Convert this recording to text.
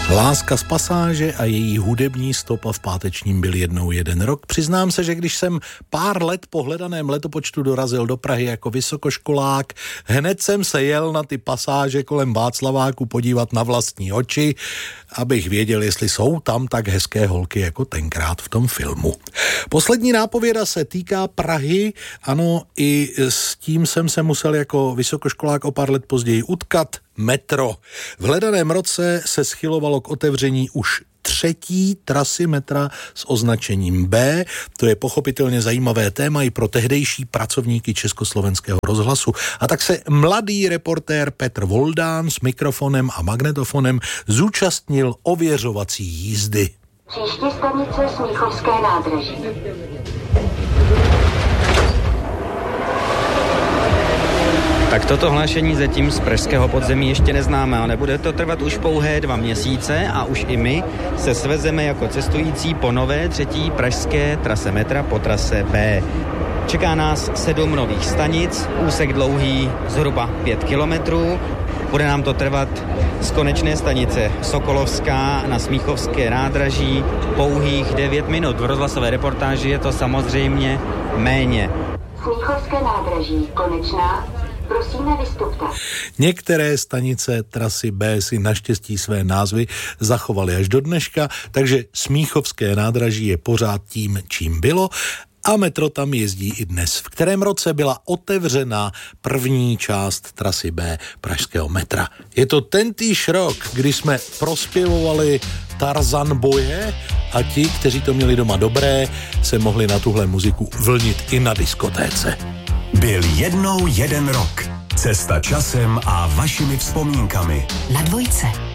Láska z pasáže a její hudební stopa v pátečním Byl jednou jeden rok. Přiznám se, že když jsem pár let po hledaném letopočtu dorazil do Prahy jako vysokoškolák, hned jsem se jel na ty pasáže kolem Václaváku podívat na vlastní oči, abych věděl, jestli jsou tam tak hezké holky jako tenkrát v tom filmu. Poslední nápověda se týká Prahy. Ano, i s tím jsem se musel jako vysokoškolák o pár let později utkat. Metro. V hledaném roce se schylovalo k otevření už 3. trasy metra s označením B. To je pochopitelně zajímavé téma i pro tehdejší pracovníky Československého rozhlasu. A tak se mladý reportér Petr Voldán s mikrofonem a magnetofonem zúčastnil ověřovací jízdy. Příští stanice Smíchovské nádraží. Tak toto hlášení zatím z pražského podzemí ještě neznáme, ale bude to trvat už pouhé 2 měsíce a už i my se svezeme jako cestující po nové 3. pražské trase metra po trase B. Čeká nás 7 nových stanic, úsek dlouhý zhruba 5 kilometrů. Bude nám to trvat z konečné stanice Sokolovská na Smíchovské nádraží pouhých 9 minut. V rozhlasové reportáži je to samozřejmě méně. Smíchovské nádraží, konečná. Prosíme, vystupte. Některé stanice trasy B si naštěstí své názvy zachovaly až do dneška, takže Smíchovské nádraží je pořád tím, čím bylo a metro tam jezdí i dnes. V kterém roce byla otevřena první část trasy B pražského metra. Je to tentýž rok, kdy jsme prospěvovali Tarzan boje a ti, kteří to měli doma dobré, se mohli na tuhle muziku vlnit i na diskotéce. Byl jednou jeden rok. Cesta časem a vašimi vzpomínkami. Na Dvojce.